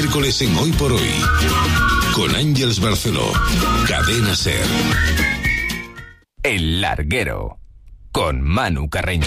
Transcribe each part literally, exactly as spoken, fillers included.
miércoles en Hoy por Hoy, con Ángeles Barceló, Cadena SER. El Larguero, con Manu Carreño.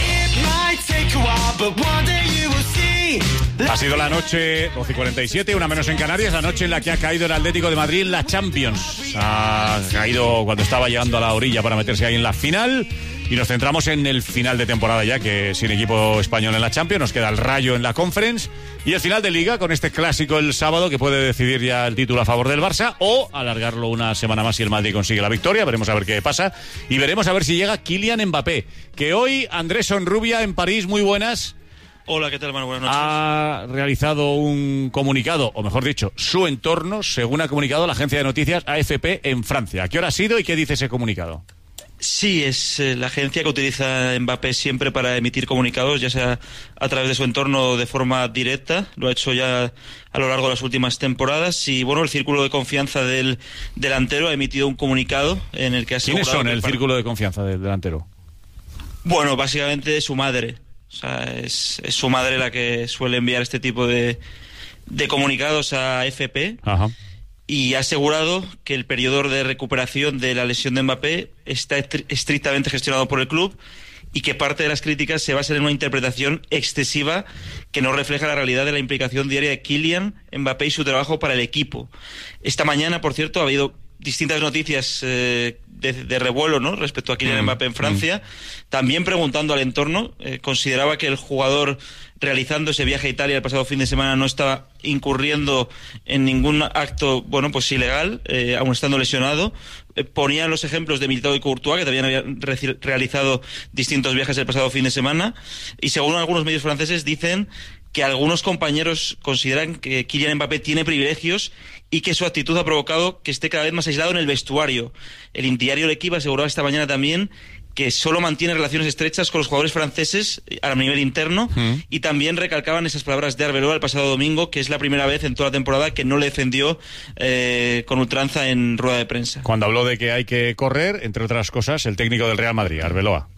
Ha sido la noche doce y cuarenta y siete, una menos en Canarias, la noche en la que ha caído el Atlético de Madrid en la Champions. Ha caído cuando estaba llegando a la orilla para meterse ahí en la final. Y nos centramos en el final de temporada ya, que sin equipo español en la Champions, nos queda el Rayo en la Conference y el final de Liga con este clásico el sábado que puede decidir ya el título a favor del Barça o alargarlo una semana más si el Madrid consigue la victoria. Veremos a ver qué pasa y veremos a ver si llega Kylian Mbappé, que hoy Andrés Sonrubia en París, muy buenas. Hola, ¿qué tal, Manu? Buenas noches. Ha realizado un comunicado, o mejor dicho, su entorno, según ha comunicado la agencia de noticias A F P en Francia. ¿A qué hora ha sido y qué dice ese comunicado? Sí, es eh, la agencia que utiliza Mbappé siempre para emitir comunicados, ya sea a través de su entorno o de forma directa. Lo ha hecho ya a lo largo de las últimas temporadas. Y bueno, el círculo de confianza del delantero ha emitido un comunicado en el que ha asegurado... ¿Quiénes son el para... círculo de confianza del delantero? Bueno, básicamente su madre. O sea, es, es su madre la que suele enviar este tipo de, de comunicados a A F P. Ajá. Y ha asegurado que el periodo de recuperación de la lesión de Mbappé está estri- estrictamente gestionado por el club y que parte de las críticas se basan en una interpretación excesiva que no refleja la realidad de la implicación diaria de Kylian Mbappé y su trabajo para el equipo. Esta mañana, por cierto, ha habido distintas noticias eh, de, de revuelo, ¿no?, respecto a Kylian mm, Mbappé en Francia. Mm. También preguntando al entorno, eh, consideraba que el jugador realizando ese viaje a Italia el pasado fin de semana no estaba incurriendo en ningún acto, bueno, pues ilegal, eh, aún estando lesionado. Eh, ponían los ejemplos de Militao y Courtois, que también habían re- realizado distintos viajes el pasado fin de semana, y según algunos medios franceses dicen que algunos compañeros consideran que Kylian Mbappé tiene privilegios y que su actitud ha provocado que esté cada vez más aislado en el vestuario. El diario L'Equipe aseguraba esta mañana también que solo mantiene relaciones estrechas con los jugadores franceses a nivel interno, mm. y también recalcaban esas palabras de Arbeloa el pasado domingo, que es la primera vez en toda la temporada que no le defendió eh, con ultranza en rueda de prensa. Cuando habló de que hay que correr, entre otras cosas, el técnico del Real Madrid, Arbeloa.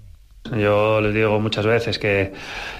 Yo les digo muchas veces que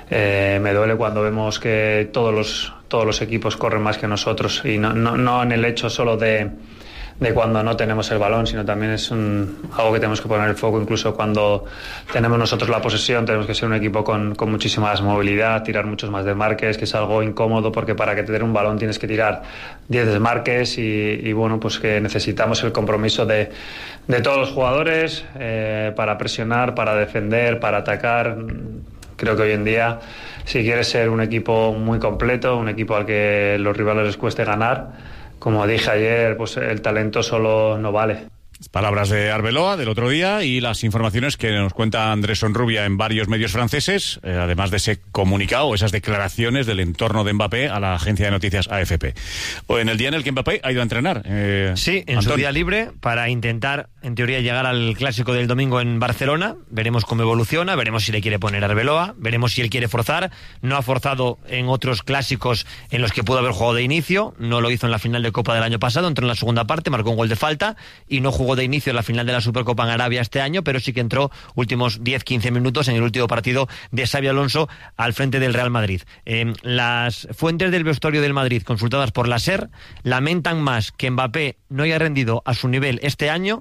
eh, me duele cuando vemos que todos los todos los equipos corren más que nosotros, y no, no, no en el hecho solo de, de cuando no tenemos el balón, sino también es un, algo que tenemos que poner el foco. Incluso cuando tenemos nosotros la posesión, tenemos que ser un equipo con, con muchísima más movilidad, tirar muchos más desmarques, que es algo incómodo porque para que te den un balón tienes que tirar diez desmarques, y, y bueno, pues que necesitamos el compromiso de, de todos los jugadores eh, para presionar, para defender, para atacar. Creo que hoy en día, si quieres ser un equipo muy completo, un equipo al que los rivales les cueste ganar, como dije ayer, pues el talento solo no vale. Palabras de Arbeloa del otro día y las informaciones que nos cuenta Andrés Sonrubia en varios medios franceses, eh, además de ese comunicado, esas declaraciones del entorno de Mbappé a la agencia de noticias A F P. O en el día en el que Mbappé ha ido a entrenar. Eh, sí, en Antonio. Su día libre, para intentar, en teoría, llegar al clásico del domingo en Barcelona. Veremos cómo evoluciona, veremos si le quiere poner Arbeloa, veremos si él quiere forzar. No ha forzado en otros clásicos en los que pudo haber jugado de inicio, no lo hizo en la final de Copa del año pasado, entró en la segunda parte, marcó un gol de falta y no jugó de inicio en la final de la Supercopa en Arabia este año, pero sí que entró últimos diez quince minutos en el último partido de Xabi Alonso al frente del Real Madrid. Eh, las fuentes del vestuario del Madrid, consultadas por la SER, lamentan más que Mbappé no haya rendido a su nivel este año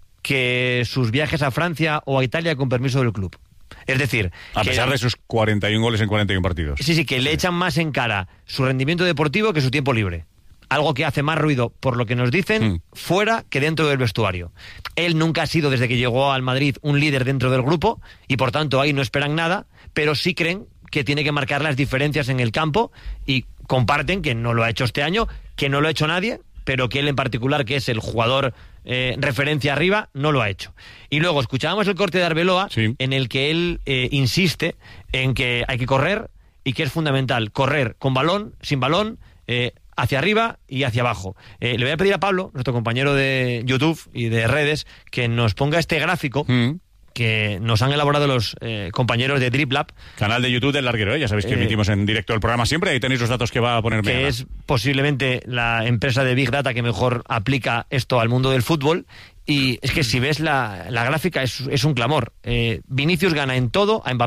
que sus viajes a Francia o a Italia con permiso del club. Es decir, a pesar que, de sus cuarenta y un goles en cuarenta y un partidos. Sí, sí, que sí. Le echan más en cara su rendimiento deportivo que su tiempo libre. Algo que hace más ruido, por lo que nos dicen, mm. fuera que dentro del vestuario. Él nunca ha sido, desde que llegó al Madrid, un líder dentro del grupo, y por tanto ahí no esperan nada, pero sí creen que tiene que marcar las diferencias en el campo, y comparten que no lo ha hecho este año, que no lo ha hecho nadie, pero que él en particular, que es el jugador eh, referencia arriba, no lo ha hecho. Y luego escuchábamos el corte de Arbeloa, sí. en el que él eh, insiste en que hay que correr, y que es fundamental correr con balón, sin balón, eh, hacia arriba y hacia abajo. Eh, le voy a pedir a Pablo, nuestro compañero de YouTube y de redes, que nos ponga este gráfico mm. que nos han elaborado los eh, compañeros de DripLab. Canal de YouTube del Larguero, ¿eh? Ya sabéis que eh, emitimos en directo el programa siempre, ahí tenéis los datos que va a poner. Que Mega. Es posiblemente la empresa de Big Data que mejor aplica esto al mundo del fútbol. Y es que si ves la, la gráfica es, es un clamor. Eh, Vinicius gana en todo a Mbappé.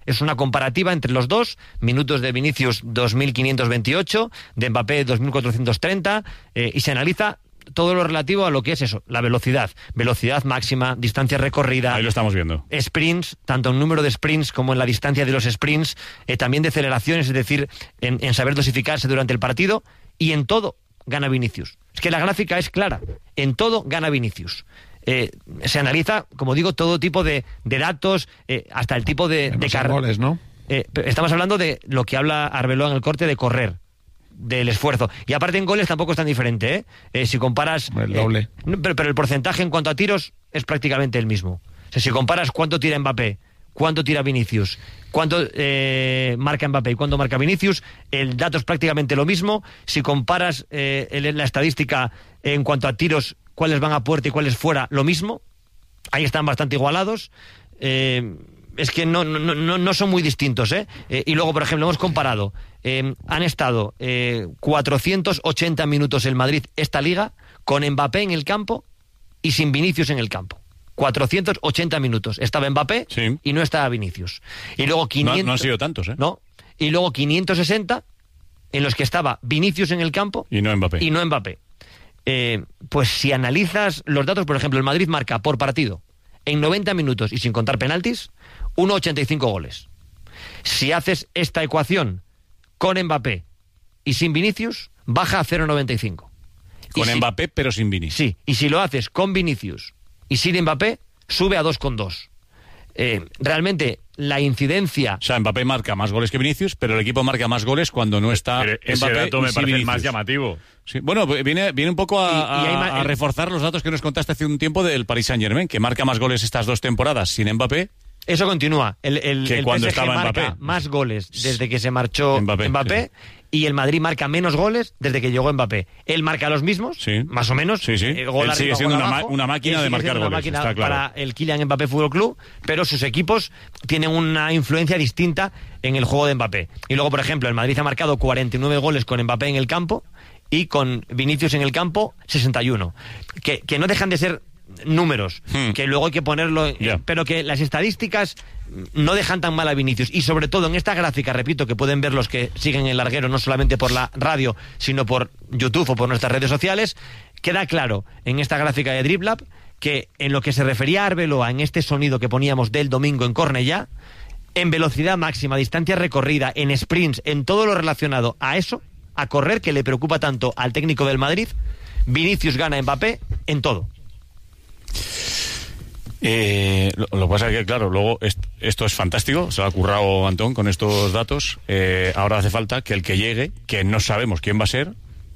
es una comparativa entre los dos, minutos de Vinicius dos mil quinientos veintiocho, de Mbappé dos mil cuatrocientos treinta, eh, y se analiza todo lo relativo a lo que es eso, la velocidad, velocidad máxima, distancia recorrida. Ahí lo estamos viendo. Sprints, tanto en número de sprints como en la distancia de los sprints, eh, también de aceleraciones, es decir, en, en saber dosificarse durante el partido, y en todo gana Vinicius. Es que la gráfica es clara, en todo gana Vinicius. Eh, se analiza, como digo, todo tipo de, de datos, eh, hasta el tipo de, de carrera. goles, ¿no? Eh, estamos hablando de lo que habla Arbeloa en el corte de correr, del esfuerzo. Y aparte en goles tampoco es tan diferente, ¿eh? Eh, si comparas... El doble. Eh, pero, pero el porcentaje en cuanto a tiros es prácticamente el mismo. O sea, si comparas cuánto tira Mbappé, cuánto tira Vinicius, cuánto eh, marca Mbappé y cuánto marca Vinicius, el dato es prácticamente lo mismo. Si comparas eh, el, la estadística en cuanto a tiros, cuáles van a puerta y cuáles fuera, lo mismo. Ahí están bastante igualados. Eh... Es que no, no, no, no son muy distintos, ¿eh? eh y luego, por ejemplo, hemos comparado. Eh, han estado eh, cuatrocientos ochenta minutos el Madrid esta liga con Mbappé en el campo y sin Vinicius en el campo. cuatrocientos ochenta minutos. Estaba Mbappé sí. y no estaba Vinicius. Y luego quinientos... No, no han sido tantos, ¿eh? No. Y luego quinientos sesenta en los que estaba Vinicius en el campo y no Mbappé. Y no Mbappé. Eh, pues si analizas los datos, por ejemplo, el Madrid marca por partido en noventa minutos y sin contar penaltis uno coma ochenta y cinco goles. Si haces esta ecuación con Mbappé y sin Vinicius, baja a cero coma noventa y cinco. Con si, Mbappé, pero sin Vinicius. Sí, y si lo haces con Vinicius y sin Mbappé, sube a dos coma dos. Eh, realmente, la incidencia... O sea, Mbappé marca más goles que Vinicius, pero el equipo marca más goles cuando no está pero ese Mbappé dato me y parece Vinicius. el más llamativo. Sí. Bueno, viene, viene un poco a, Y- y hay ma- a- a reforzar los datos que nos contaste hace un tiempo del Paris Saint-Germain, que marca más goles estas dos temporadas sin Mbappé. Eso continúa. El, el, Que el cuando P S G estaba marca Mbappé. más goles desde que se marchó Mbappé, Mbappé, y el Madrid marca menos goles desde que llegó Mbappé. Él marca los mismos, Sí. más o menos. Sí, sí. eh, gol Él arriba, sigue siendo gol una ma- abajo. una máquina Él de sigue marcar siendo una goles, máquina está claro. para el Kylian Mbappé Fútbol Club, pero sus equipos tienen una influencia distinta en el juego de Mbappé. Y luego, por ejemplo, el Madrid ha marcado cuarenta y nueve goles con Mbappé en el campo y con Vinicius en el campo sesenta y uno. Que, que no dejan de ser números, Hmm. que luego hay que ponerlo, eh, Ya. pero que las estadísticas no dejan tan mal a Vinicius, y sobre todo en esta gráfica, repito, que pueden ver los que siguen el larguero no solamente por la radio, sino por YouTube o por nuestras redes sociales, queda claro en esta gráfica de DribLab que en lo que se refería a Arbeloa, en este sonido que poníamos del domingo en Cornellá, en velocidad máxima, distancia recorrida, en sprints, en todo lo relacionado a eso, a correr, que le preocupa tanto al técnico del Madrid, Vinicius gana a Mbappé en todo. Eh, lo, lo que pasa es que, claro, luego est- esto es fantástico, se lo ha currado Antón con estos datos. Eh, ahora hace falta que el que llegue, que no sabemos quién va a ser,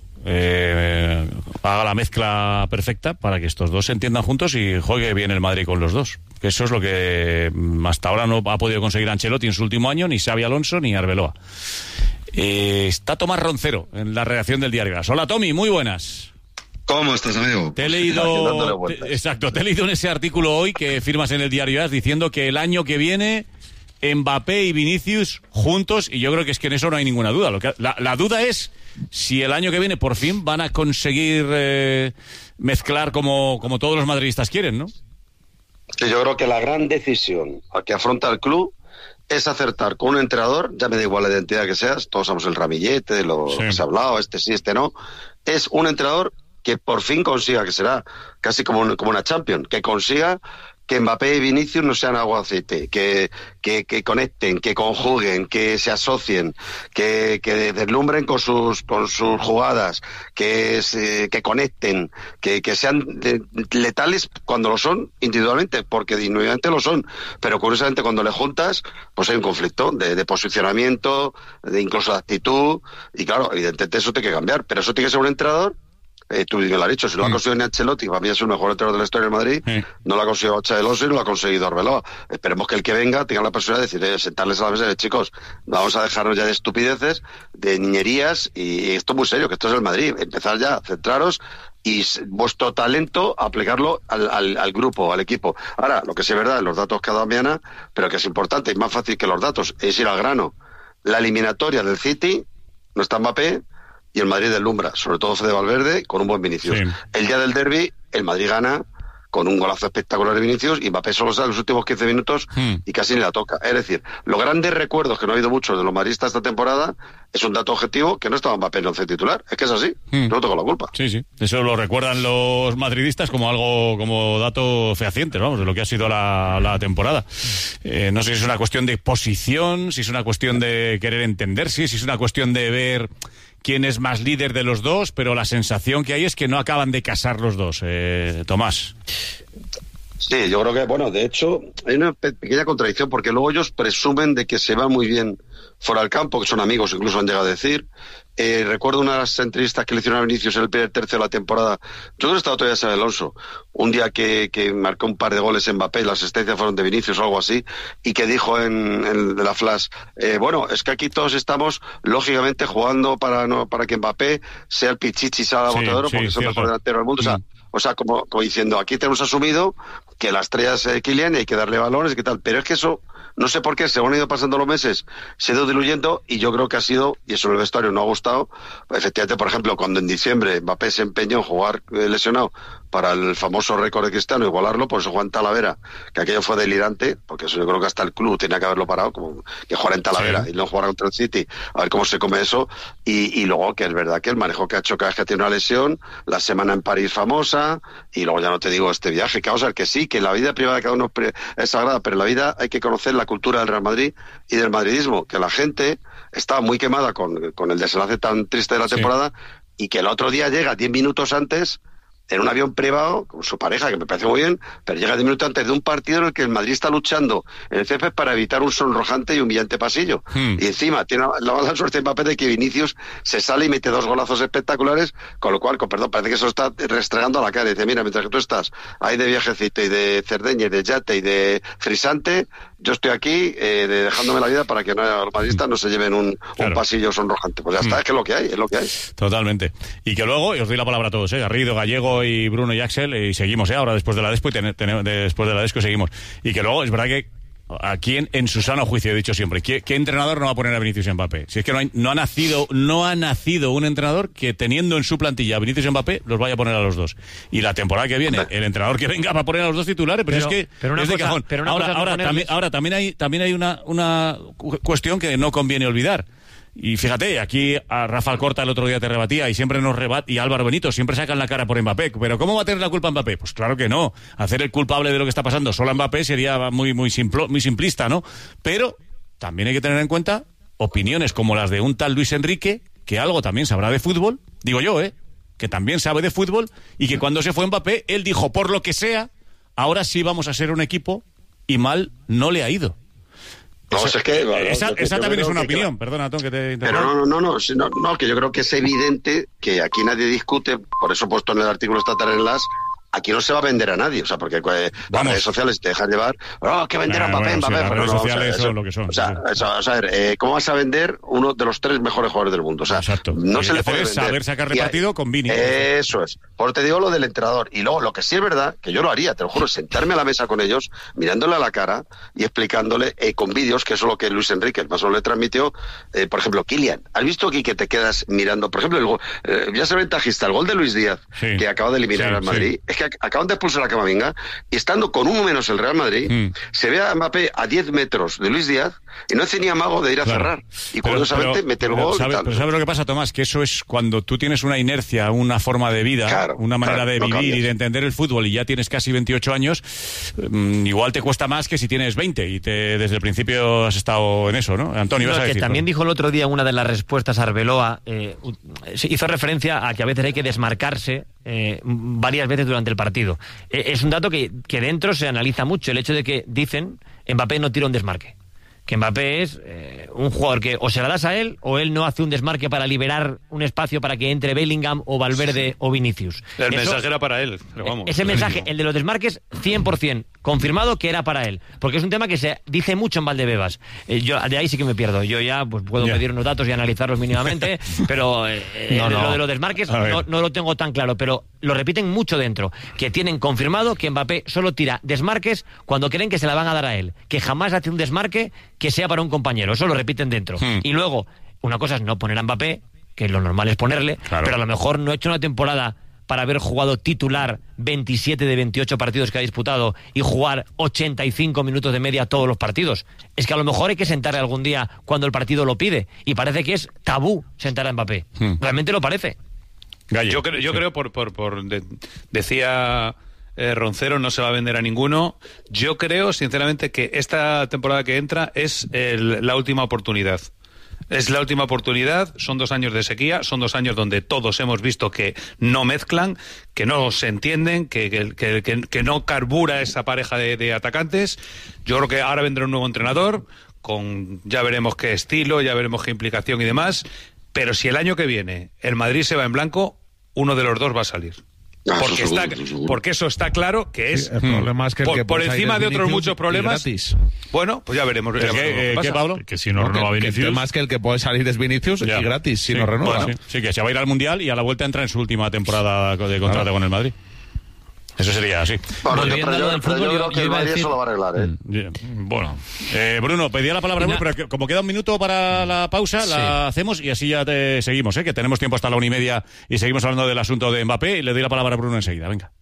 eh, haga la mezcla perfecta para que estos dos se entiendan juntos y juegue bien el Madrid con los dos. Que eso es lo que mm, hasta ahora no ha podido conseguir Ancelotti en su último año, ni Xabi Alonso, ni Arbeloa. Eh, está Tomás Roncero en la redacción del Diario As. Hola, Tommy, muy buenas. ¿Cómo estás, amigo? Te he Dándole leído, vueltas. te- exacto, te he leído en ese artículo hoy que firmas en el Diario As diciendo que el año que viene Mbappé y Vinicius juntos, y yo creo que es que en eso no hay ninguna duda. Lo que, la, la duda es si el año que viene por fin van a conseguir eh, mezclar como, como todos los madridistas quieren, ¿no? Sí, yo creo que la gran decisión a que afronta el club es acertar con un entrenador, ya me da igual la identidad que seas, todos somos el ramillete, lo Sí. que se ha hablado, este sí, este no, es un entrenador que por fin consiga, que será casi como, un- como una Champions, que consiga que Mbappé y Vinicius no sean agua aceite, que, que, que conecten, que conjuguen, que se asocien, que, que deslumbren con sus, con sus jugadas, que, se, que conecten, que, que sean de- letales cuando lo son individualmente, porque individualmente lo son, pero curiosamente cuando le juntas, pues hay un conflicto de, de posicionamiento, de incluso de actitud, y claro, evidentemente eso tiene que cambiar, pero eso tiene que ser un entrenador. Eh, tú bien lo has dicho, si lo ha conseguido ni Ancelotti, que para mí es el mejor entrenador de la historia del Madrid, Sí. no lo ha conseguido Xabi Alonso y no lo ha conseguido Arbeloa. Esperemos que el que venga tenga la posibilidad de decir, eh, sentarles a la mesa de chicos, vamos a dejarnos ya de estupideces, de niñerías, y esto es muy serio, que esto es el Madrid, empezar ya, centraros y s- vuestro talento aplicarlo al, al, al grupo, al equipo. Ahora, lo que sí es verdad, los datos que ha dado Miana, pero que es importante y más fácil que los datos, es ir al grano. La eliminatoria del City no está Mbappé, y el Madrid deslumbra, sobre todo Fede Valverde, con un buen Vinicius. Sí. El día del derbi, el Madrid gana con un golazo espectacular de Vinicius, y Mbappé solo sale los últimos quince minutos hmm. y casi ni la toca. Es decir, los grandes recuerdos, que no ha habido muchos de los madridistas esta temporada, es un dato objetivo que no estaba Mbappé en el once titular. Es que es así, hmm. no tengo la culpa. Sí, sí, eso lo recuerdan los madridistas como algo, como dato fehaciente, vamos, de lo que ha sido la, la temporada. Eh, no sé si es una cuestión de posición, si es una cuestión de querer entenderse, si es una cuestión de ver quién es más líder de los dos, pero la sensación que hay es que no acaban de casar los dos, eh, Tomás. Sí, yo creo que, bueno, de hecho, hay una pe- pequeña contradicción, porque luego ellos presumen de que se va muy bien fuera del campo, que son amigos, incluso han llegado a decir. Eh, recuerdo una de las entrevistas que le hicieron a Vinicius en el primer tercio de la temporada. Yo creo que estaba todavía Xabi Alonso, un día que, que marcó un par de goles en Mbappé, las asistencias fueron de Vinicius o algo así, y que dijo en, en de la Flash, eh, bueno, es que aquí todos estamos lógicamente jugando para no para que Mbappé sea el pichichi, sea la sí, bota de oro, sí, porque es el mejor delantero del mundo. O sea, mm. o sea como, como diciendo, aquí tenemos asumido que la estrella es eh, Kylian y hay que darle balones y qué tal, pero es que eso, no sé por qué, según han ido pasando los meses, se ha ido diluyendo, y yo creo que ha sido, y eso en el vestuario no ha gustado, efectivamente, por ejemplo, cuando en diciembre Mbappé se empeñó en jugar eh, lesionado para el famoso récord de Cristiano, igualarlo, por eso Juan Talavera, que aquello fue delirante, porque eso yo creo que hasta el club tenía que haberlo parado, como que jugara en Talavera sí. y no jugara contra el City, a ver cómo se come eso, y, y luego que es verdad que el manejo que ha hecho cada vez que tiene una lesión, la semana en París famosa, y luego ya no te digo este viaje, que vamos a ver que sí, que la vida privada de cada uno es sagrada, pero en la vida hay que conocer la cultura del Real Madrid y del madridismo, que la gente estaba muy quemada con, con el desenlace tan triste de la temporada, sí. y que el otro día llega diez minutos antes en un avión privado con su pareja, que me parece muy bien, pero llega diez minutos antes de un partido en el que el Madrid está luchando en el césped para evitar un sonrojante y humillante pasillo. Hmm. Y encima tiene la mala suerte en papel de que Vinicius se sale y mete dos golazos espectaculares, con lo cual, con perdón, parece que eso está restregando a la cara. Y dice, mira, mientras que tú estás ahí de viajecito y de Cerdeña y de yate y de frisante, yo estoy aquí eh, de dejándome la vida para que no, los madridistas no se lleven un, claro. un pasillo sonrojante. Pues ya está, hmm. es que es lo que hay, es lo que hay. Totalmente. Y que luego, y os doy la palabra a todos, ¿eh? Garrido, Gallego y Bruno y Axel, y seguimos, ¿eh? Ahora después de la Despo y ten, ten, después de la Despo seguimos. Y que luego, es verdad que aquí en, en su sano juicio he dicho siempre, ¿qué, qué entrenador no va a poner a Vinicius y Mbappé? Si es que no, hay, no ha nacido no ha nacido un entrenador que teniendo en su plantilla a Vinicius y Mbappé los vaya a poner a los dos. Y la temporada que viene, el entrenador que venga va a poner a los dos titulares, pero, pero es que pero es de cosa, cajón. Pero ahora, ahora, también, ahora también hay, también hay una, una cuestión que no conviene olvidar. Y fíjate, aquí a Rafa Alcorta el otro día te rebatía y siempre nos rebate, y Álvaro Benito siempre sacan la cara por Mbappé, pero ¿cómo va a tener la culpa Mbappé? Pues claro que no. Hacer el culpable de lo que está pasando solo a Mbappé sería muy muy simplo, muy simplista, ¿no? Pero también hay que tener en cuenta opiniones como las de un tal Luis Enrique, que algo también sabrá de fútbol, digo yo, ¿eh? Que también sabe de fútbol, y que cuando se fue Mbappé, él dijo, por lo que sea, ahora sí vamos a ser un equipo, y mal no le ha ido. No, esa, o sea, es que, bueno, esa, que esa también es una que, opinión, que, perdona, Tom, que te Pero no, no, no, no, no, que yo creo que es evidente que aquí nadie discute, por eso he puesto en el artículo esta tarde en las, aquí no se va a vender a nadie, o sea, porque eh, las redes sociales te dejan llevar, oh, que vender ah, a Mbappé, bueno, Mbappé, sí, las pero redes no, sociales o sea, son eso, lo que son. O sea, sí. eso, o sea, a ver, eh, ¿cómo vas a vender uno de los tres mejores jugadores del mundo? O sea, exacto. no y se le puede vender. Saber sacar repartido y, con Vini. Eso es. Por te digo lo del entrenador. Y luego, lo que sí es verdad, que yo lo haría, te lo juro, sentarme a la mesa con ellos, mirándole a la cara y explicándole eh, con vídeos, que eso es lo que Luis Enrique más o menos le transmitió, eh, por ejemplo, Kylian. ¿Has visto aquí que te quedas mirando? Por ejemplo, el gol, eh, ya se ventajista, el gol de Luis Díaz, sí. que acaba de eliminar sí, al Madrid, sí. es que acaban de expulsar a Camavinga, y estando con uno menos el Real Madrid, mm. se ve a Mbappé a diez metros de Luis Díaz y no hace ni amago de ir a claro. cerrar. Y curiosamente pero, mete el pero, gol. Sabe, y tal. Pero ¿sabes lo que pasa, Tomás? Que eso es cuando tú tienes una inercia, una forma de vida, claro, una manera claro, de vivir no y de entender el fútbol, y ya tienes casi veintiocho años, mmm, igual te cuesta más que si tienes veinte y te, desde el principio has estado en eso, ¿no? Antonio, no, vas a que decir. También dijo el otro día una de las respuestas a Arbeloa, eh, hizo referencia a que a veces hay que desmarcarse Eh, varias veces durante el partido. Eh, es un dato que, que dentro se analiza mucho, el hecho de que dicen Mbappé no tira un desmarque, que Mbappé es eh, un jugador que o se la das a él o él no hace un desmarque para liberar un espacio para que entre Bellingham o Valverde o Vinicius. El Eso, mensaje era para él, pero vamos. Ese mensaje, el de los desmarques, cien por ciento confirmado que era para él, porque es un tema que se dice mucho en Valdebebas. Eh, yo de ahí sí que me pierdo. Yo ya pues puedo yeah. pedir unos datos y analizarlos mínimamente, pero eh, no, no. lo de los desmarques no, no lo tengo tan claro, pero lo repiten mucho dentro, que tienen confirmado que Mbappé solo tira desmarques cuando creen que se la van a dar a él, que jamás hace un desmarque que sea para un compañero. Eso lo repiten dentro. Hmm. Y luego, una cosa es no poner a Mbappé, que lo normal es ponerle, claro. pero a lo mejor no ha hecho una temporada para haber jugado titular veintisiete de veintiocho partidos que ha disputado y jugar ochenta y cinco minutos de media todos los partidos. Es que a lo mejor hay que sentarle algún día cuando el partido lo pide, y parece que es tabú sentar a Mbappé. Hmm. Realmente lo parece. Gallo. Yo creo, yo sí. creo por, por, por de, decía eh, Roncero, no se va a vender a ninguno. Yo creo, sinceramente, que esta temporada que entra es el, la última oportunidad. Es la última oportunidad, son dos años de sequía, son dos años donde todos hemos visto que no mezclan, que no se entienden, que, que, que, que, que no carbura esa pareja de, de atacantes. Yo creo que ahora vendrá un nuevo entrenador, con ya veremos qué estilo, ya veremos qué implicación y demás, pero si el año que viene el Madrid se va en blanco, uno de los dos va a salir. Porque, está, porque eso está claro que es, sí, el problema es que el por, que por encima de otros muchos problemas. Bueno, pues ya veremos. Ya ¿Qué, ¿qué, Pablo? Que si no, no renueva Vinicius. Que, que más que el que puede salir es Vinicius ya. Y gratis, si sí, no renueva. Bueno, sí. sí, que se va a ir al Mundial y a la vuelta entra en su última temporada de contrato claro. con el Madrid. Eso sería así. Bueno, yo, pero yo, del fútbol, pero yo creo que el Madrid decir... eso lo va a arreglar, ¿eh? Mm, bueno, eh, Bruno, pedía la palabra, Bruno, pero como queda un minuto para la pausa, sí. la hacemos y así ya te seguimos, ¿eh? Que tenemos tiempo hasta la una y media y seguimos hablando del asunto de Mbappé y le doy la palabra a Bruno enseguida. Venga.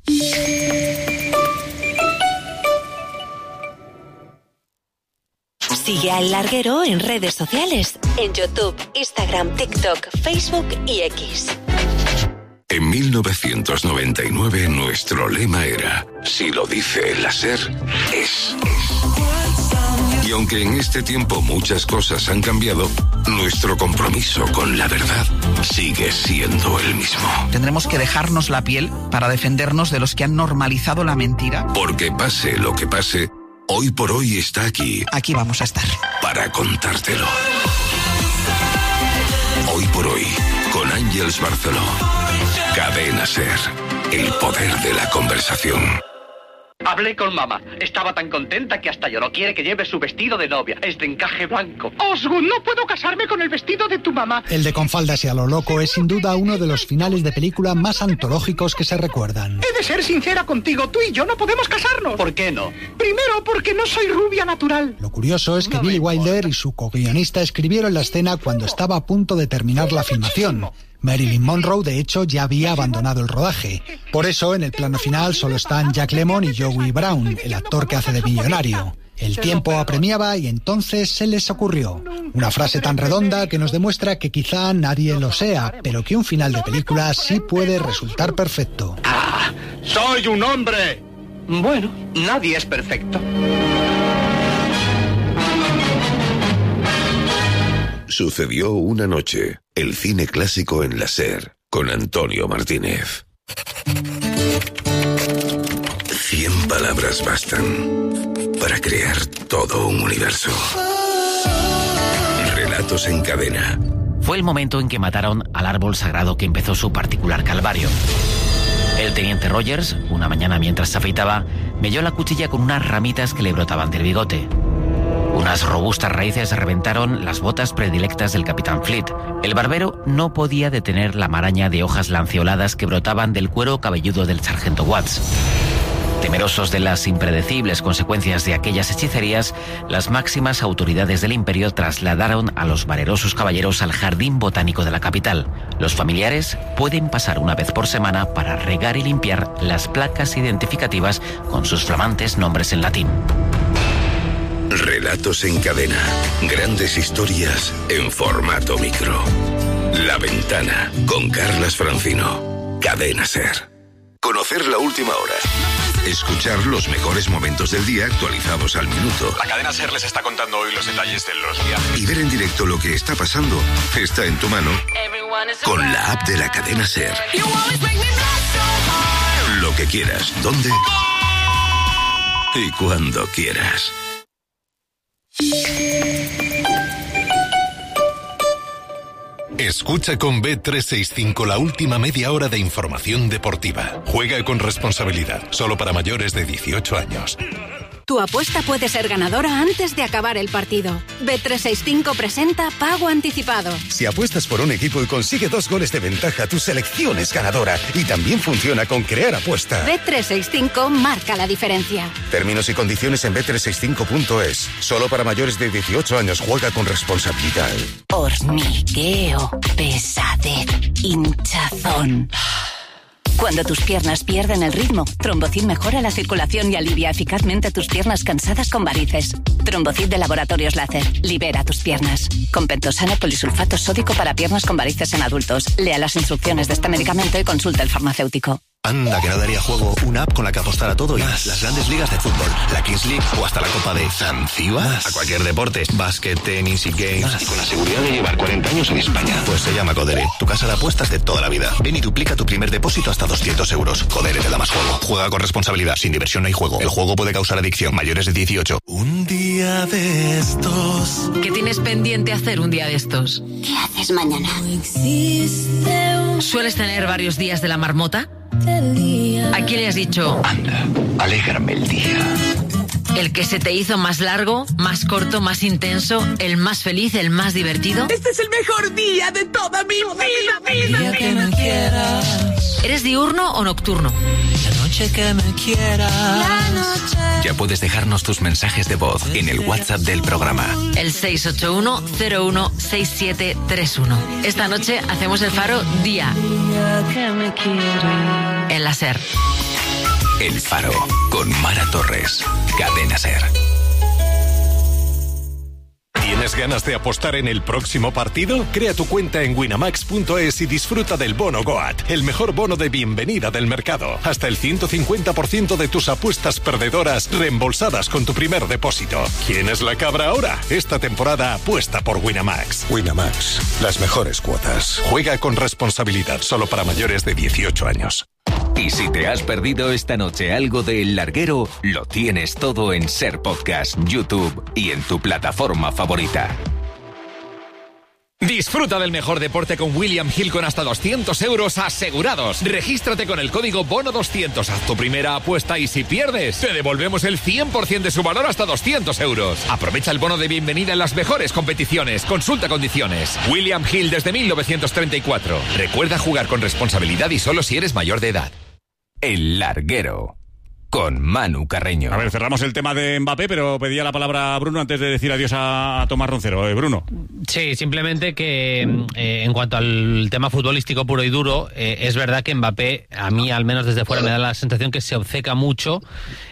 Sigue a El Larguero en redes sociales, en YouTube, Instagram, TikTok, Facebook y X. En mil novecientos noventa y nueve nuestro lema era: si lo dice el láser, es. Y aunque en este tiempo muchas cosas han cambiado, nuestro compromiso con la verdad sigue siendo el mismo. Tendremos que dejarnos la piel para defendernos de los que han normalizado la mentira. Porque pase lo que pase, Hoy por Hoy está aquí. Aquí vamos a estar. Para contártelo. Hoy por Hoy, con Ángeles Barceló. Cadena SER, el poder de la conversación. Hablé con mamá. Estaba tan contenta que hasta lloró. Quiere que lleve su vestido de novia. Es de encaje blanco. Osgood, no puedo casarme con el vestido de tu mamá. El de Con faldas y a lo loco es sin duda uno de los finales de película más antológicos que se recuerdan. He de ser sincera contigo. Tú y yo no podemos casarnos. ¿Por qué no? Primero, porque no soy rubia natural. Lo curioso es que no Billy Wilder y su co-guionista escribieron la escena cuando estaba a punto de terminar la filmación. Marilyn Monroe, de hecho, ya había abandonado el rodaje. Por eso, en el plano final solo están Jack Lemmon y Joey Brown, el actor que hace de millonario. El tiempo apremiaba y entonces se les ocurrió una frase tan redonda que nos demuestra que quizá nadie lo sea, pero que un final de película sí puede resultar perfecto. ¡Ah! ¡Soy un hombre! Bueno, nadie es perfecto. Sucedió una noche. El cine clásico en la SER, con Antonio Martínez. Cien palabras bastan para crear todo un universo. Relatos en cadena. Fue el momento en que mataron al árbol sagrado que empezó su particular calvario. El teniente Rogers, una mañana mientras se afeitaba, melló la cuchilla con unas ramitas que le brotaban del bigote. Unas robustas raíces reventaron las botas predilectas del capitán Fleet. El barbero no podía detener la maraña de hojas lanceoladas que brotaban del cuero cabelludo del sargento Watts. Temerosos de las impredecibles consecuencias de aquellas hechicerías, las máximas autoridades del imperio trasladaron a los valerosos caballeros al jardín botánico de la capital. Los familiares pueden pasar una vez por semana para regar y limpiar las placas identificativas con sus flamantes nombres en latín. Relatos en cadena. Grandes historias en formato micro. La Ventana, con Carlas Francino. Cadena SER. Conocer la última hora. Escuchar los mejores momentos del día actualizados al minuto. La Cadena SER les está contando hoy los detalles de los viajes. Y ver en directo lo que está pasando está en tu mano con la app de la Cadena SER. Lo que quieras, dónde y cuando quieras. Escucha con B trescientos sesenta y cinco la última media hora de información deportiva. Juega con responsabilidad, solo para mayores de dieciocho años. Tu apuesta puede ser ganadora antes de acabar el partido. B trescientos sesenta y cinco presenta Pago Anticipado. Si apuestas por un equipo y consigue dos goles de ventaja, tu selección es ganadora. Y también funciona con Crear Apuesta. B trescientos sesenta y cinco marca la diferencia. Términos y condiciones en B trescientos sesenta y cinco punto es. Solo para mayores de dieciocho años. Juega con responsabilidad. Hormigueo, pesadez, hinchazón. Cuando tus piernas pierden el ritmo, Trombocid mejora la circulación y alivia eficazmente tus piernas cansadas con varices. Trombocid de Laboratorios Láser. Libera tus piernas. Con pentosano polisulfato sódico para piernas con varices en adultos. Lea las instrucciones de este medicamento y consulte al farmacéutico. Anda, que no daría juego una app con la que apostar a todo y más. Las grandes ligas de fútbol, la Kings League o hasta la Copa de Zanzíbar. A cualquier deporte, básquet, tenis y games. Más. Y con la seguridad de llevar cuarenta años en España. Pues se llama Codere, tu casa de apuestas de toda la vida. Ven y duplica tu primer depósito hasta doscientos euros. Codere te da más juego. Juega con responsabilidad, sin diversión no hay juego. El juego puede causar adicción, mayores de dieciocho. Un día de estos. ¿Qué tienes pendiente hacer un día de estos? ¿Qué haces mañana? ¿Sueles tener varios días de la marmota? ¿A quién le has dicho? Anda, alégrame el día. ¿El que se te hizo más largo, más corto, más intenso, el más feliz, el más divertido? Este es el mejor día de toda mi vida, vida, vida. Que me quieras. ¿Eres diurno o nocturno? La noche que me quieras. La noche. Ya puedes dejarnos tus mensajes de voz en el WhatsApp del programa. El seis ocho uno cero uno seis siete tres uno. Esta noche hacemos el Faro día. Que me quieras. En la SER. El Faro, con Mara Torres. Cadena SER. ¿Tienes ganas de apostar en el próximo partido? Crea tu cuenta en winamax punto es y disfruta del bono Goat, el mejor bono de bienvenida del mercado. Hasta el ciento cincuenta por ciento de tus apuestas perdedoras reembolsadas con tu primer depósito. ¿Quién es la cabra ahora? Esta temporada apuesta por Winamax. Winamax, las mejores cuotas. Juega con responsabilidad, solo para mayores de dieciocho años. Y si te has perdido esta noche algo de El Larguero, lo tienes todo en SER Podcast, YouTube y en tu plataforma favorita. Disfruta del mejor deporte con William Hill con hasta doscientos euros asegurados. Regístrate con el código bono doscientos. Haz tu primera apuesta y si pierdes, te devolvemos el cien por ciento de su valor hasta doscientos euros. Aprovecha el bono de bienvenida en las mejores competiciones. Consulta condiciones. William Hill desde mil novecientos treinta y cuatro. Recuerda jugar con responsabilidad y solo si eres mayor de edad. El Larguero, con Manu Carreño. A ver, cerramos el tema de Mbappé, pero pedía la palabra a Bruno antes de decir adiós a, a Tomás Roncero. Eh, Bruno. Sí, simplemente que eh, en cuanto al tema futbolístico puro y duro, eh, es verdad que Mbappé, a mí al menos desde fuera me da la sensación que se obceca mucho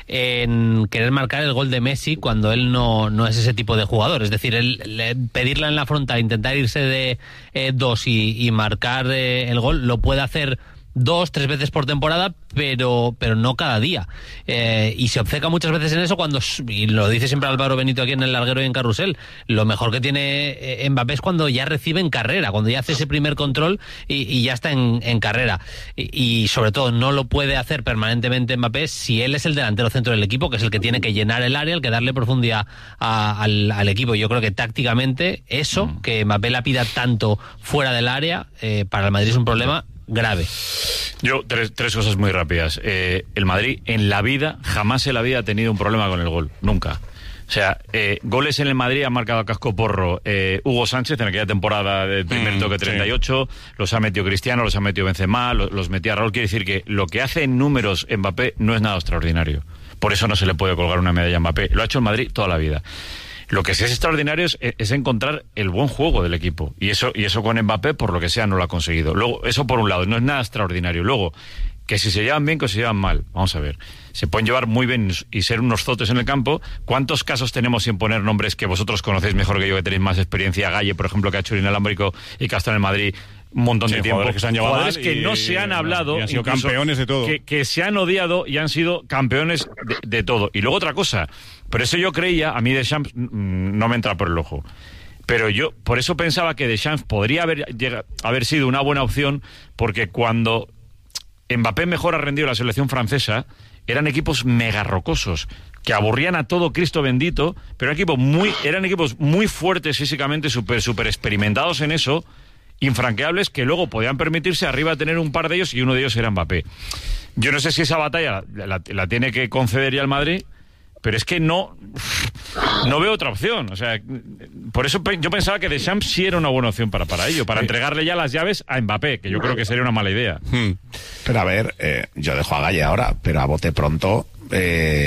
en querer marcar el gol de Messi cuando él no, no es ese tipo de jugador. Es decir, él, le, pedirla en la frontal, intentar irse de eh, dos y, y marcar eh, el gol, lo puede hacer dos, tres veces por temporada, pero pero no cada día. Eh, y se obceca muchas veces en eso cuando, y lo dice siempre Álvaro Benito aquí en El Larguero y en Carrusel, lo mejor que tiene eh, Mbappé es cuando ya recibe en carrera, cuando ya hace ese primer control y, y ya está en, en carrera. Y, y sobre todo no lo puede hacer permanentemente Mbappé si él es el delantero centro del equipo, que es el que tiene que llenar el área, el que darle profundidad a, al, al equipo. Yo creo que tácticamente eso, mm. que Mbappé la pida tanto fuera del área, eh, para el Madrid es un problema grave. Yo, tres, tres cosas muy rápidas. Eh, el Madrid en la vida, jamás en la vida ha tenido un problema con el gol. Nunca. O sea, eh, goles en el Madrid ha marcado a casco porro eh, Hugo Sánchez en aquella temporada del primer mm, toque treinta y ocho, sí. Los ha metido Cristiano, los ha metido Benzema, los, los metía Raúl. Quiere decir que lo que hace en números Mbappé no es nada extraordinario. Por eso no se le puede colgar una medalla a Mbappé. Lo ha hecho el Madrid toda la vida. Lo que sí es extraordinario es, es encontrar el buen juego del equipo. Y eso, y eso con Mbappé, por lo que sea, no lo ha conseguido. Luego, eso por un lado, no es nada extraordinario. Luego, que si se llevan bien, que si se llevan mal. Vamos a ver. Se pueden llevar muy bien y ser unos zotes en el campo. ¿Cuántos casos tenemos sin poner nombres que vosotros conocéis mejor que yo, que tenéis más experiencia? Galle, por ejemplo, que ha hecho el inalámbrico y que ha estado en el Madrid un montón sí, de tiempo. Que se han llevado jugadores que y, no se han hablado. Y han sido campeones de todo. Que, que se han odiado y han sido campeones de, de todo. Y luego otra cosa. Por eso yo creía, a mí Deschamps mmm, no me entra por el ojo. Pero yo, por eso pensaba que Deschamps podría haber, llega, haber sido una buena opción, porque cuando Mbappé mejor ha rendido la selección francesa, eran equipos mega rocosos, que aburrían a todo Cristo bendito, pero equipos muy, eran equipos muy fuertes físicamente, súper super experimentados en eso, infranqueables, que luego podían permitirse arriba tener un par de ellos, y uno de ellos era Mbappé. Yo no sé si esa batalla la, la, la tiene que conceder ya el Madrid, pero es que no no veo otra opción. O sea, por eso yo pensaba que Deschamps sí era una buena opción para, para ello, para entregarle ya las llaves a Mbappé, que yo creo que sería una mala idea. Hmm. Pero a ver, eh, yo dejo a Galle ahora, pero a bote pronto, eh,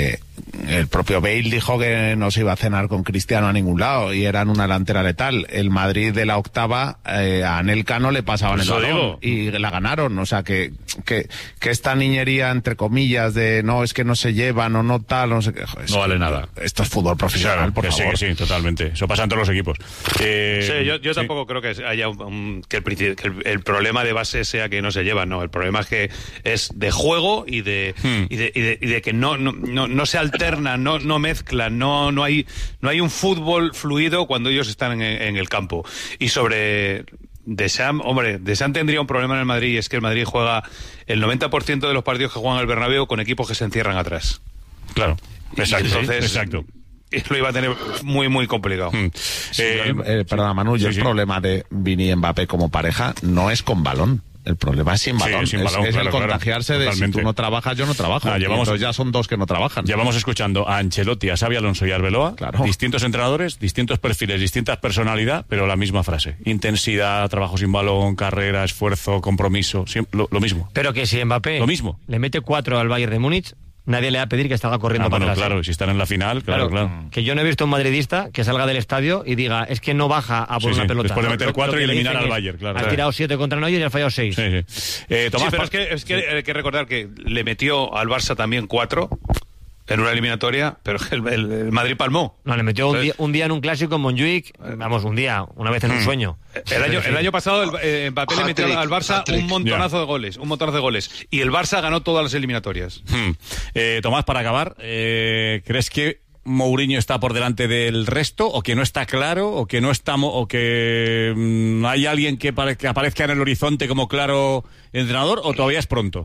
el propio Bale dijo que no se iba a cenar con Cristiano a ningún lado y eran una delantera letal. El Madrid de la octava, eh, a Anelka no le pasaban el balón y la ganaron. O sea, que, que, que esta niñería, entre comillas, de no, es que no se llevan o no tal, no sé qué. No vale nada. Esto es fútbol profesional, claro, por que favor. Sí, que sí, totalmente. Eso pasa en todos los equipos. Eh, sí, yo, yo sí. tampoco creo que haya un, un, que, el, que el, el problema de base sea que no se llevan, no. El problema es que es de juego y de, hmm. y, de, y, de, y de que no, no, no, no se alternan, no, no mezclan, no, no hay, no hay un fútbol fluido cuando ellos están en, en el campo. Y sobre Deschamps, hombre, Deschamps tendría un problema en el Madrid, y es que el Madrid juega el noventa por ciento de los partidos que juegan el Bernabéu con equipos que se encierran atrás. Claro, exacto. Y entonces, sí, exacto. Lo iba a tener muy, muy complicado. Hmm. Sí, eh, el, eh, perdona, Manu, sí, yo sí. el problema de Vini y Mbappé como pareja no es con balón. El problema es sin balón. Sí, sin balón es, es claro, el contagiarse claro, de si tú no trabajas, yo no trabajo. Ah, llevamos, entonces ya son dos que no trabajan. Llevamos escuchando a Ancelotti, a Xabi Alonso y a Arbeloa, claro. distintos entrenadores, distintos perfiles, distintas personalidad, pero la misma frase. Intensidad, trabajo sin balón, carrera, esfuerzo, compromiso, siempre, lo, lo mismo. Pero que si Mbappé lo mismo. le mete cuatro al Bayern de Múnich, nadie le va a pedir que salga corriendo ah, para bueno, atrás. Claro, si están en la final, claro, claro, claro. Que yo no he visto un madridista que salga del estadio y diga, es que no baja a por sí, una sí. pelota. Después de meter lo, cuatro lo y eliminar al Bayern, claro. Has tirado siete contra Neuer y has fallado seis. Sí, sí. Eh, Tomás, sí, pero es que, es que hay que recordar que le metió al Barça también cuatro en una eliminatoria, pero el, el, el Madrid palmó. No, le metió un día, un día en un clásico en Montjuic, vamos, un día, una vez en un sueño. El año, el año pasado el, eh, Mbappé le metió al Barça un montonazo de goles, un montonazo de goles, y el Barça ganó todas las eliminatorias. Hmm. Eh, Tomás, para acabar, eh, ¿crees que Mourinho está por delante del resto, o que no está claro, o que no estamos, o que mmm, hay alguien que, pare, que aparezca en el horizonte como claro entrenador, o todavía es pronto?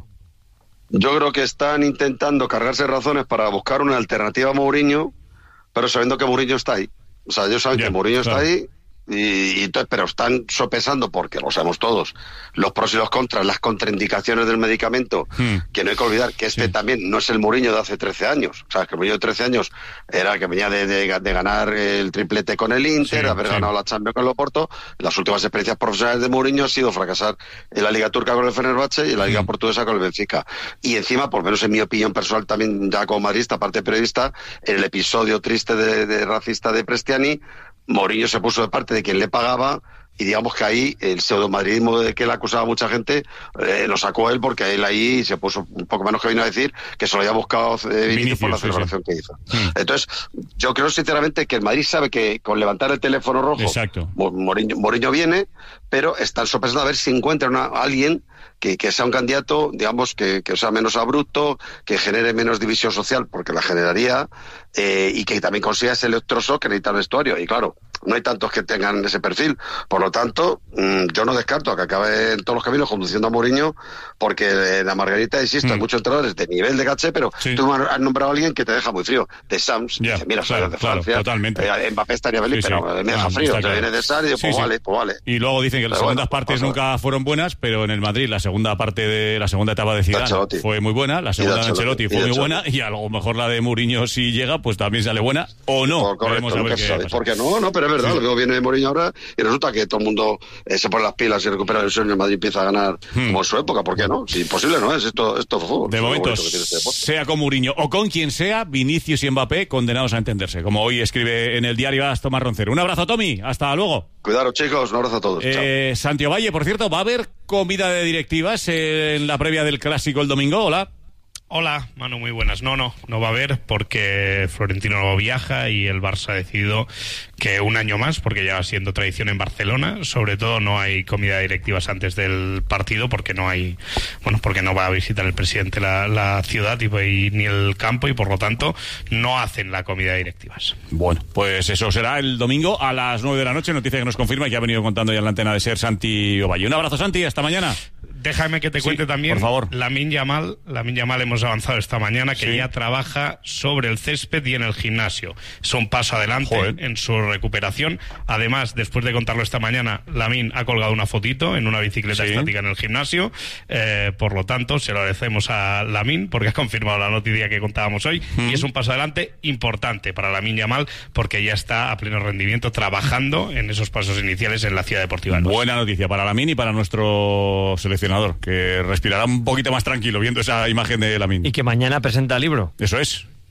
Yo creo que están intentando cargarse razones para buscar una alternativa a Mourinho, pero sabiendo que Mourinho está ahí. O sea, ellos saben yeah, que Mourinho claro. está ahí, y, y entonces, pero están sopesando, porque lo sabemos todos, los pros y los contras, las contraindicaciones del medicamento, hmm. que no hay que olvidar que este sí. también no es el Mourinho de hace trece años. O sea, que el Mourinho de trece años era el que venía de, de, de ganar el triplete con el Inter, sí, haber sí. ganado la Champions con el Oporto. Las últimas experiencias profesionales de Mourinho han sido fracasar en la Liga Turca con el Fenerbahce y en la Liga hmm. Portuguesa con el Benfica. Y encima, por lo menos en mi opinión personal, también ya como madridista, aparte periodista, en el episodio triste de, de racista de Prestiani, Mourinho se puso de parte de quien le pagaba, y digamos que ahí el pseudomadridismo de que le acusaba a mucha gente eh, lo sacó él, porque él ahí se puso un poco menos que vino a decir que se lo había buscado eh, Vinicius por la celebración sí, sí. que hizo. Mm. Entonces, yo creo sinceramente que el Madrid sabe que con levantar el teléfono rojo Mourinho, Mourinho viene, pero están sopesando a ver si encuentran a alguien que, que sea un candidato, digamos, que, que sea menos abrupto, que genere menos división social, porque la generaría, eh, y que también consiga ese electroshock que necesita el vestuario. Y claro, no hay tantos que tengan ese perfil. Por lo tanto, mmm, yo no descarto que acabe en todos los caminos conduciendo a Mourinho, porque en la Margarita, insisto, mm. hay muchos entrenadores de nivel de caché, pero sí. tú has nombrado a alguien que te deja muy frío. De Sams, yeah, dice, mira, claro, soy de claro, Francia, totalmente. Eh, Mbappé estaría feliz, sí, pero sí. me deja ah, frío. Te viene de Sar y digo, pues sí, vale, sí. pues vale. Y luego dicen que las segundas bueno, partes nunca ver. fueron buenas, pero en el Madrid la segunda parte de la segunda etapa de Zidane fue muy buena, la segunda de Ancelotti fue muy buena, y a lo mejor la de Mourinho, si llega, pues también sale buena, o no. Correcto, a ver qué porque no, no, pero es verdad, sí. luego viene Mourinho ahora y resulta que todo el mundo eh, se pone las pilas y recupera el sueño, el Madrid empieza a ganar hmm. como en su época, ¿por qué no? Si imposible no es, esto, esto fútbol. De momento, este sea con Mourinho o con quien sea, Vinicius y Mbappé condenados a entenderse, como hoy escribe en el diario As Tomás Roncero. Un abrazo, Tommy, hasta luego. Cuidaros, chicos, un abrazo a todos. Eh, Santiago Valle, por cierto, ¿va a haber comida de directivas en la previa del Clásico el domingo? Hola. Hola, Manu, muy buenas. No, no, no va a haber porque Florentino no viaja y el Barça ha decidido que un año más, porque ya va siendo tradición en Barcelona, sobre todo no hay comida de directivas antes del partido porque no hay, bueno, porque no va a visitar el presidente la, la ciudad y, y ni el campo, y por lo tanto no hacen la comida de directivas. Bueno, pues eso será el domingo a las nueve de la noche, noticia que nos confirma y que ha venido contando ya en la antena de SER Santi Ovalle. Un abrazo, Santi, hasta mañana. Déjame que te cuente sí, también, por favor. Lamine Yamal, Lamine Yamal hemos avanzado esta mañana que sí. ya trabaja sobre el césped y en el gimnasio. Es un paso adelante Joder. en su recuperación. Además, después de contarlo esta mañana, Lamine ha colgado una fotito en una bicicleta sí. estática en el gimnasio. Eh, por lo tanto, se lo agradecemos a Lamine porque ha confirmado la noticia que contábamos hoy mm. y es un paso adelante importante para Lamine Yamal porque ya está a pleno rendimiento trabajando en esos pasos iniciales en la Ciudad Deportiva. Buena noticia para Lamine y para nuestro seleccionador, que respirará un poquito más tranquilo viendo esa imagen de Lamine. Y que mañana presenta el libro. Eso es.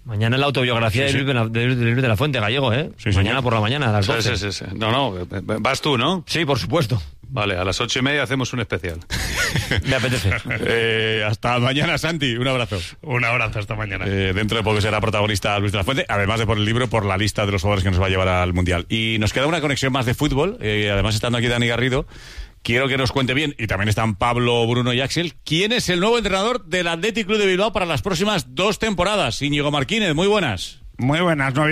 Mañana la autobiografía sí, sí. de, Luis de, de Luis de la Fuente, Gallego, ¿eh? Sí, mañana por la mañana, a las doce. Sí, sí, sí, sí. No, no, vas tú, ¿no? Sí, por supuesto. Vale, a las ocho y media hacemos un especial. Me apetece. eh, hasta mañana, Santi. Un abrazo. Un abrazo, hasta mañana. Eh, dentro de poco será protagonista Luis de la Fuente, además de por el libro, por la lista de los jugadores que nos va a llevar al Mundial. Y nos queda una conexión más de fútbol, eh, además estando aquí Dani Garrido. Quiero que nos cuente bien, y también están Pablo, Bruno y Axel, ¿quién es el nuevo entrenador del Athletic Club de Bilbao para las próximas dos temporadas? Íñigo Martínez, muy buenas. Muy buenas, no